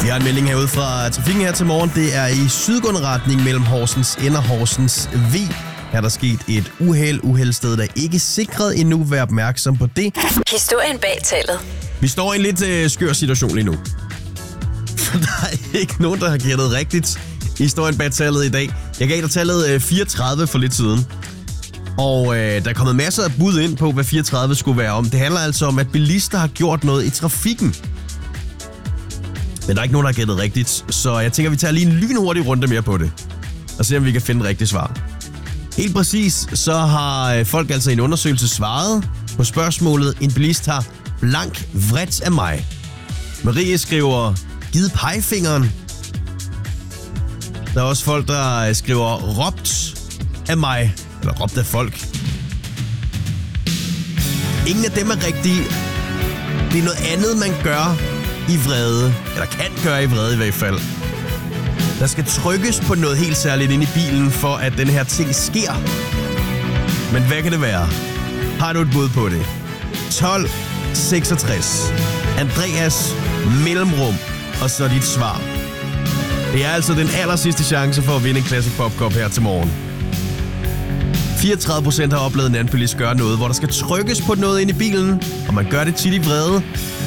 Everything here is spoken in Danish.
Vi har en melding herude fra trafikken her til morgen. Det er i sydgående retning mellem Horsens N og Horsens V. Her er der sket et uheldsted, der ikke er sikret endnu. Vær opmærksom på det. Historien bag tallet. Vi står i en lidt skør situation lige nu. For der er ikke nogen, der har gættet rigtigt historien bag tallet i dag. Jeg gav dig tallet 34 for lidt siden. Og der er kommet masser af bud ind på, hvad 34 skulle være om. Det handler altså om, at bilister har gjort noget i trafikken. Men der er ikke nogen, der har gættet rigtigt. Så jeg tænker, vi tager lige en lynhurtig runde mere på det. Og se, om vi kan finde et rigtigt svar. Helt præcis, så har folk altså i en undersøgelse svaret på spørgsmålet: en bilist har blank vredt af mig. Marie skriver, givet pegefingeren. Der er også folk, der skriver, råbt af mig. Eller råbt af folk. Ingen af dem er rigtige. Det er noget andet, man gør i vrede. Eller kan gøre i vrede i hvert fald. Der skal trykkes på noget helt særligt inde i bilen, for at den her ting sker. Men hvad kan det være? Har du et bud på det? 1266. Andreas mellemrum. Og så dit svar. Det er altså den aller sidste chance for at vinde en Classic Popcorn her til morgen. 34% har oplevet en anden bilist gøre noget, hvor der skal trykkes på noget inde i bilen, og man gør det tit i vrede.